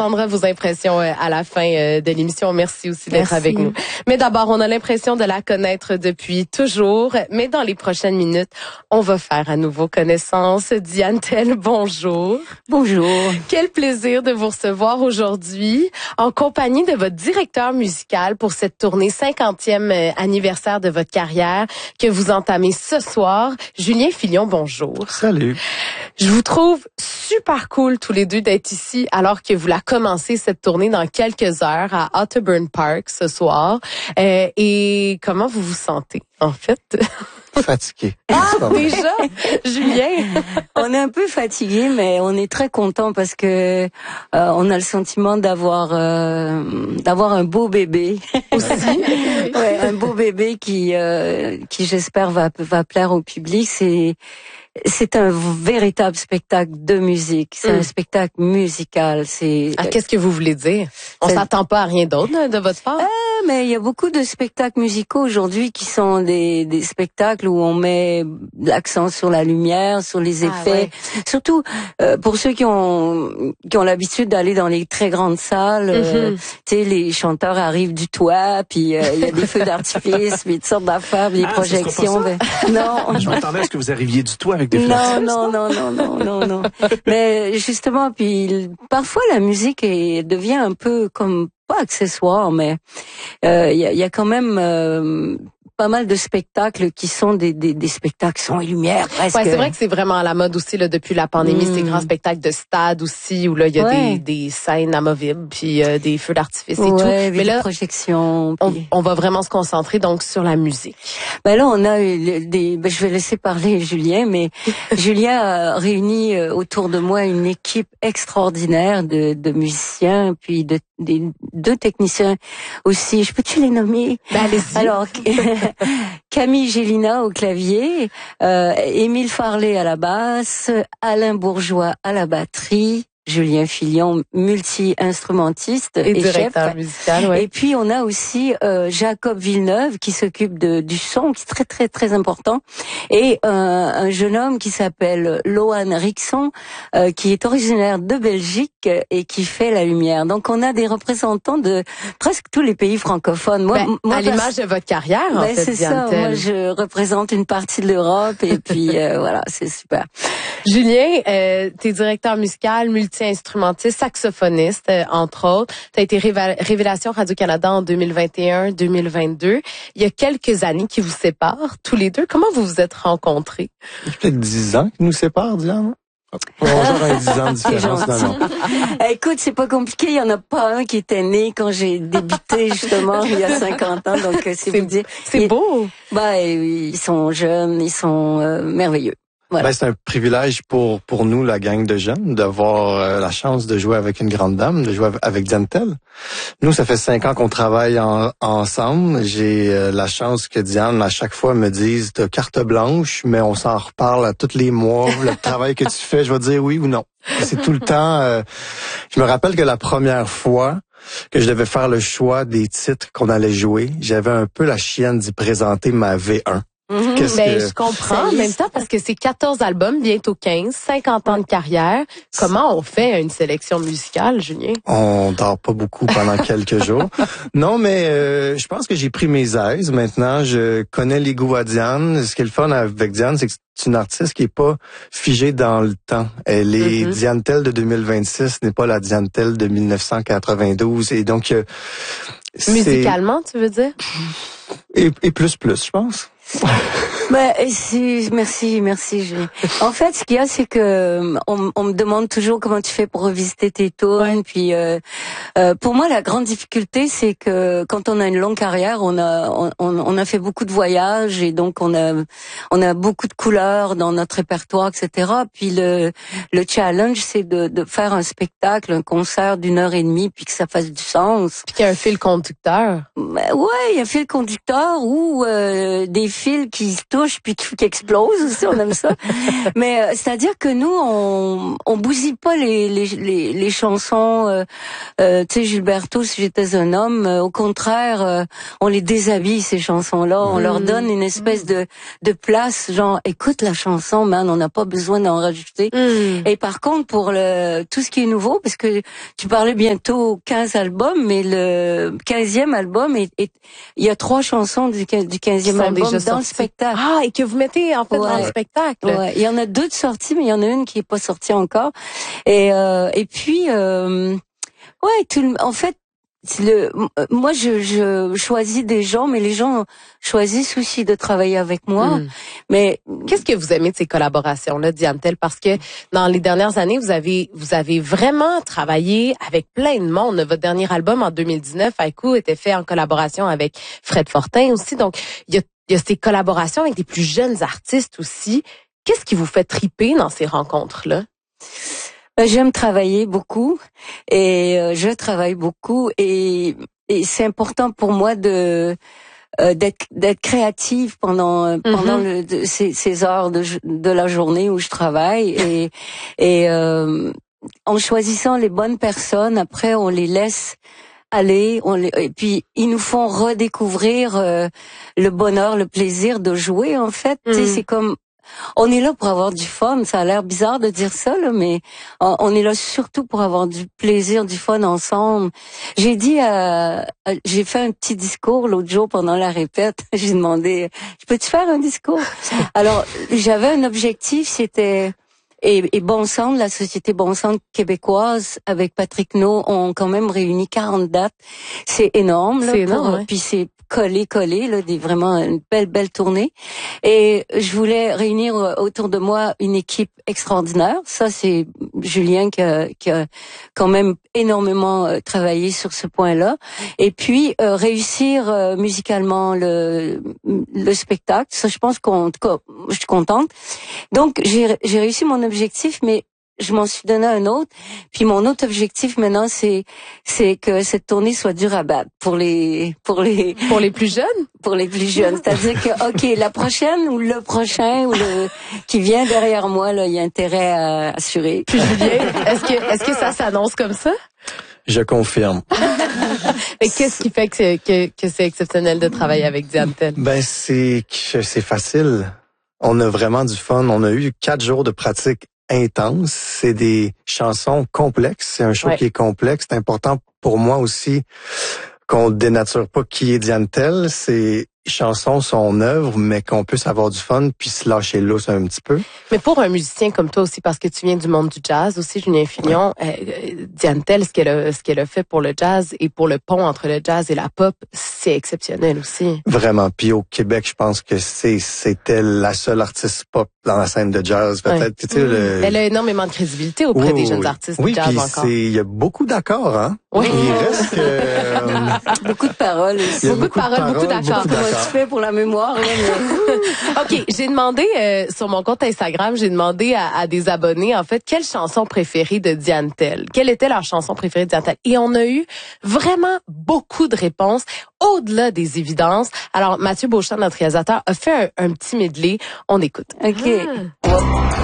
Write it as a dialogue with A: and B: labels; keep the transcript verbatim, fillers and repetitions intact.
A: entendra vos impressions à la fin de l'émission. Merci aussi d'être
B: Merci.
A: avec nous. Mais d'abord, on a l'impression de la connaître depuis toujours. Mais dans les prochaines minutes, on va faire à nouveau connaissance. Diane Tell, bonjour.
B: Bonjour.
A: Quel plaisir de vous recevoir aujourd'hui en compagnie de votre directeur musical pour cette tournée cinquantième anniversaire de votre carrière que vous entamez ce soir. Julien Filion, bonjour.
C: Salut.
A: Je vous trouve super cool tous les deux d'être ici alors que vous la commencez cette tournée dans quelques heures à Otterburn Park ce soir. Euh, et comment vous vous sentez en fait?
C: Fatigué.
A: Ah, déjà? Julien?
B: On est un peu fatigué, mais on est très content parce que euh, on a le sentiment d'avoir euh, d'avoir un beau bébé.
A: Aussi?
B: Ouais, un beau bébé qui euh, qui j'espère va va plaire au public. C'est c'est un véritable spectacle de musique. C'est mm. un spectacle musical. C'est.
A: Ah, qu'est-ce que vous voulez dire? On c'est... s'attend pas à rien d'autre de votre part?
B: Ah, mais il y a beaucoup de spectacles musicaux aujourd'hui qui sont des des spectacles où on met l'accent sur la lumière, sur les effets. Ah, ouais. Surtout euh, pour ceux qui ont qui ont l'habitude d'aller dans les très grandes salles. Mm-hmm. euh, tu sais, les chanteurs arrivent du toit, puis il euh, y a des feux d'artifice, puis toutes sortes d'affaires, des ah, projections. Ben,
C: non. Je m'attendais à ce que vous arriviez du toit avec des feux d'artifice.
B: Non, non, non, non, non, non, non. Mais justement, puis parfois la musique est, devient un peu comme pas accessoire, mais il euh, y, a, y a quand même euh, pas mal de spectacles qui sont des, des, des spectacles son et lumière presque.
A: Ouais, c'est vrai que c'est vraiment à la mode aussi là depuis la pandémie, mmh. ces grands spectacles de stade aussi où là il y a ouais. des, des scènes amovibles puis euh, des feux d'artifice et
B: ouais,
A: tout.
B: Mais là, projections.
A: Puis... On, on va vraiment se concentrer donc sur la musique.
B: Ben là on a des, ben, je vais laisser parler Julien, mais Julien a réuni autour de moi une équipe extraordinaire de, de musiciens puis de des deux techniciens aussi. Je peux-tu les nommer?
A: Ben, allez-y.
B: Alors, Camille Gélina au clavier, euh, Émile Farley à la basse, Alain Bourgeois à la batterie, Julien Filion, multi-instrumentiste et,
A: et directeur
B: chef.
A: musical, ouais.
B: Et puis on a aussi euh, Jacob Villeneuve qui s'occupe de du son, qui est très très très important, et euh, un jeune homme qui s'appelle Lohan Rixon, euh, qui est originaire de Belgique et qui fait la lumière. Donc on a des représentants de presque tous les pays francophones. Moi,
A: ben,
B: moi
A: à l'image de votre carrière, en
B: ben,
A: fait,
B: c'est ça. Moi, je représente une partie de l'Europe et puis euh, voilà, c'est super.
A: Julien, euh, t'es directeur musical, multi-instrumentiste, saxophoniste, euh, entre autres. T'as été révé- Révélation Radio-Canada en deux mille vingt et un deux mille vingt-deux. Il y a quelques années qui vous séparent, tous les deux. Comment vous vous êtes rencontrés?
C: Il y a peut-être dix ans qui nous séparent, Diane. On a genre un dix ans de différence, non, non.
B: Écoute, c'est pas compliqué. Il y en a pas un qui était né quand j'ai débuté, justement, il y a cinquante ans. Donc, c'est,
A: c'est
B: vous dire.
A: C'est beau.
B: Bah, ils sont jeunes, ils sont euh, merveilleux. Voilà.
C: Ben, c'est un privilège pour pour nous, la gang de jeunes, d'avoir euh, la chance de jouer avec une grande dame, de jouer avec Diane Tell. Nous, ça fait cinq ans qu'on travaille en, ensemble. J'ai euh, la chance que Diane, à chaque fois, me dise « T'as carte blanche, mais on s'en reparle à tous les mois. Le travail que tu fais, je vais dire oui ou non. » C'est tout le temps... Euh, je me rappelle que la première fois que je devais faire le choix des titres qu'on allait jouer, j'avais un peu la chienne d'y présenter ma V un.
A: Mm-hmm.
C: Qu'est-ce
A: ben,
C: que...
A: je comprends en même temps parce que c'est quatorze albums, bientôt quinze, cinquante ans de carrière. Comment on fait une sélection musicale, Julien?
C: On dort pas beaucoup pendant quelques jours. Non, mais euh, je pense que j'ai pris mes aises. Maintenant, je connais les goûts à Diane. Ce qui est le fun avec Diane, c'est que c'est une artiste qui est pas figée dans le temps. Elle est mm-hmm. Diane Tell de deux mille vingt-six, n'est pas la Diane Tell de dix-neuf cent quatre-vingt-douze. Et donc, euh,
A: musicalement, tu veux dire?
C: Et, et plus plus, je pense.
B: Ben, si, merci, merci. Julien. En fait, ce qu'il y a, c'est que on, on me demande toujours comment tu fais pour revisiter tes tunes. Ouais. Puis, euh, euh, pour moi, la grande difficulté, c'est que quand on a une longue carrière, on a, on, on a fait beaucoup de voyages et donc on a, on a beaucoup de couleurs dans notre répertoire, et cetera. Puis le, le challenge, c'est de, de faire un spectacle, un concert d'une heure et demie, puis que ça fasse du sens.
A: Puis qu'il y a un fil conducteur.
B: Ben, ouais, il y a un fil conducteur ou euh, des fil qui se touche puis qui, qui explose aussi, on aime ça. Mais euh, c'est-à-dire que nous, on on bousille pas les les les, les chansons. Euh, euh, tu sais, Gilberto, si j'étais un homme, euh, au contraire, euh, on les déshabille ces chansons-là. On mmh. leur donne une espèce de de place, genre écoute la chanson, man, on n'a pas besoin d'en rajouter. Mmh. Et par contre, pour le tout ce qui est nouveau, parce que tu parlais bientôt quinze albums, mais le quinzième album, est, est, il y a trois chansons du, du quinzième album dans sortis. Le spectacle.
A: Ah, et que vous mettez en fait ouais. dans le spectacle.
B: Ouais. Il y en a deux de sorties, mais il y en a une qui est pas sortie encore. Et euh, et puis, euh, ouais, tout le, en fait, le, moi, je, je choisis des gens, mais les gens choisissent aussi de travailler avec moi. Mm. Mais
A: qu'est-ce que vous aimez de ces collaborations-là, Diane Tell? Parce que dans les dernières années, vous avez vous avez vraiment travaillé avec plein de monde. Votre dernier album en deux mille dix-neuf, Haïku, était fait en collaboration avec Fred Fortin aussi. Donc, il y a, il y a ces collaborations avec des plus jeunes artistes aussi. Qu'est-ce qui vous fait triper dans ces rencontres-là?
B: J'aime travailler beaucoup et euh, je travaille beaucoup et, et c'est important pour moi de euh, d'être d'être créative pendant mm-hmm. pendant le, de, ces, ces heures de, de la journée où je travaille et et euh, en choisissant les bonnes personnes, après on les laisse aller, on les, et puis ils nous font redécouvrir euh, le bonheur, le plaisir de jouer en fait. Mm. Tu sais, c'est comme on est là pour avoir du fun. Ça a l'air bizarre de dire ça, là, mais on est là surtout pour avoir du plaisir, du fun ensemble. J'ai dit, euh, j'ai fait un petit discours l'autre jour pendant la répète. J'ai demandé, je peux-tu faire un discours? Alors, j'avais un objectif, c'était et, et Bon Sang, la société Bon Sang québécoise avec Patrick No ont quand même réuni quarante dates. C'est énorme, là.
A: C'est énorme,
B: pour,
A: ouais.
B: Puis c'est collé, collé, là, des vraiment une belle, belle tournée. Et je voulais réunir autour de moi une équipe extraordinaire. Ça, c'est Julien qui a, qui a quand même énormément travaillé sur ce point-là. Et puis euh, réussir euh, musicalement le le spectacle. Ça, je pense qu'on, en tout cas, je suis contente. Donc j'ai j'ai réussi mon objectif, mais je m'en suis donné un autre. Puis mon autre objectif maintenant, c'est c'est que cette tournée soit dure à battre pour les pour les
A: pour les plus jeunes,
B: pour les plus jeunes. C'est-à-dire que ok, la prochaine ou le prochain ou le qui vient derrière moi, là, il y a intérêt à assurer.
A: Puis Julien, est-ce que est-ce que ça s'annonce comme ça?
C: Je confirme.
A: Et qu'est-ce qui fait que c'est, que, que c'est exceptionnel de travailler avec Diane Tell?
C: Ben c'est que c'est facile. On a vraiment du fun. On a eu quatre jours de pratique intense. C'est des chansons complexes. C'est un show ouais. qui est complexe. C'est important pour moi aussi qu'on dénature pas qui est Diane Tell. Ces chansons, son œuvre, mais qu'on puisse avoir du fun puis se lâcher l'os un petit peu.
A: Mais pour un musicien comme toi aussi, parce que tu viens du monde du jazz aussi, Julien Fillon, ouais. euh, Diane Tell, ce qu'elle a, ce qu'elle a fait pour le jazz et pour le pont entre le jazz et la pop, c'est exceptionnel aussi.
C: Vraiment. Puis au Québec, je pense que c'est c'était la seule artiste pop dans la scène de jazz. Peut-être. Ouais. Tu sais, mmh. le...
A: Elle a énormément de crédibilité auprès oui, des jeunes artistes
C: oui,
A: du jazz
C: puis
A: encore.
C: Oui, il y a beaucoup d'accords, hein.
A: Oui.
C: Il reste que euh...
B: beaucoup de paroles. Aussi.
A: Beaucoup, beaucoup de paroles, paroles, beaucoup d'accords.
B: Comment tu fais pour la mémoire? Là, mais...
A: OK, j'ai demandé euh, sur mon compte Instagram, j'ai demandé à, à des abonnés en fait quelle chanson préférée de Diane Tell. Quelle était leur chanson préférée de Diane Tell? Et on a eu vraiment beaucoup de réponses au-delà des évidences. Alors Mathieu Beauchamp, notre réalisateur, a fait un, un petit medley. On écoute.
B: OK.
A: Ah.